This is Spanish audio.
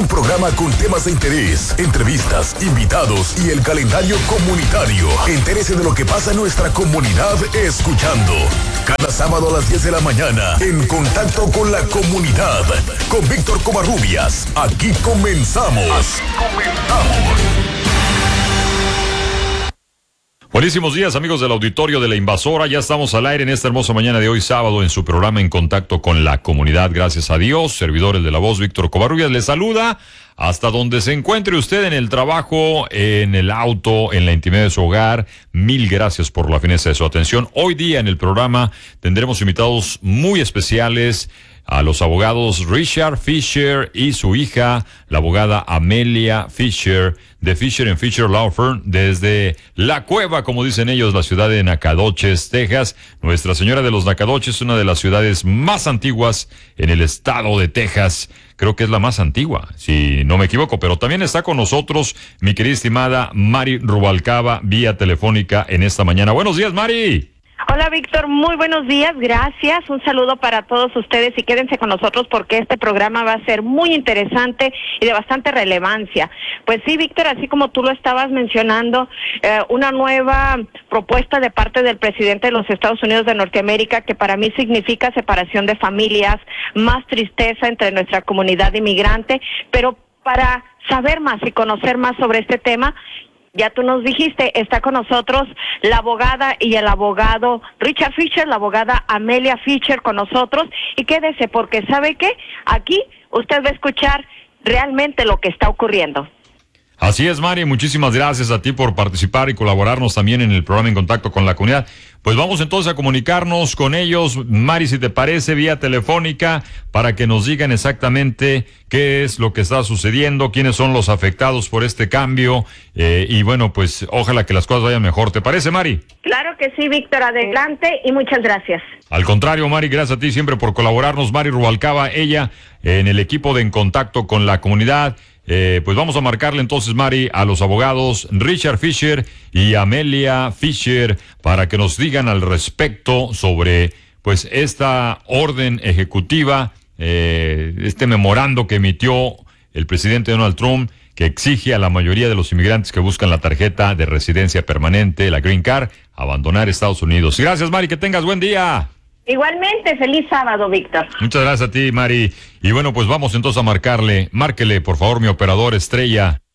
un programa con temas de interés, entrevistas, invitados y el calendario comunitario. Entérese de lo que pasa en nuestra comunidad escuchando. Cada sábado a las 10 de la mañana, en Contacto con la Comunidad, con Víctor Covarrubias. Aquí comenzamos. Buenísimos días, amigos del auditorio de La Invasora. Ya estamos al aire en esta hermosa mañana de hoy sábado en su programa En Contacto con la Comunidad. Gracias a Dios, servidor el de la voz, Víctor Covarrubias, le saluda hasta donde se encuentre usted, en el trabajo, en el auto, en la intimidad de su hogar. Mil gracias por la fineza de su atención. Hoy día en el programa tendremos invitados muy especiales a los abogados Richard Fisher y su hija, la abogada Amelia Fisher, de Fisher & Fisher Law Firm, desde La Cueva, como dicen ellos, la ciudad de Nacogdoches, Texas. Nuestra Señora de los Nacogdoches, una de las ciudades más antiguas en el estado de Texas. Creo que es la más antigua, si no me equivoco, pero también está con nosotros mi querida estimada Mari Rubalcaba, vía telefónica en esta mañana. Buenos días, Mari. Hola, Víctor, muy buenos días, gracias, un saludo para todos ustedes y quédense con nosotros porque este programa va a ser muy interesante y de bastante relevancia. Pues sí, Víctor, así como tú lo estabas mencionando, una nueva propuesta de parte del presidente de los Estados Unidos de Norteamérica que para mí significa separación de familias, más tristeza entre nuestra comunidad inmigrante, pero para saber más y conocer más sobre este tema, ya tú nos dijiste, está con nosotros la abogada y el abogado Richard Fisher, la abogada Amelia Fisher con nosotros. Y quédese, porque ¿sabe qué? Aquí usted va a escuchar realmente lo que está ocurriendo. Así es, Mari, muchísimas gracias a ti por participar y colaborarnos también en el programa En Contacto con la Comunidad. Pues vamos entonces a comunicarnos con ellos, Mari, si te parece, vía telefónica, para que nos digan exactamente qué es lo que está sucediendo, quiénes son los afectados por este cambio, y bueno, pues ojalá que las cosas vayan mejor. ¿Te parece, Mari? Claro que sí, Víctor, adelante y muchas gracias. Al contrario, Mari, gracias a ti siempre por colaborarnos. Mari Rubalcaba, ella en el equipo de En Contacto con la Comunidad. Pues vamos a marcarle entonces, Mari, a los abogados Richard Fisher y Amelia Fisher para que nos digan al respecto sobre pues esta orden ejecutiva, este memorando que emitió el presidente Donald Trump, que exige a la mayoría de los inmigrantes que buscan la tarjeta de residencia permanente, la Green Card, abandonar Estados Unidos. Gracias, Mari, que tengas buen día. Igualmente, feliz sábado, Víctor. Muchas gracias a ti, Mari. Y bueno, pues vamos entonces a marcarle. Márquele, por favor, mi operador estrella.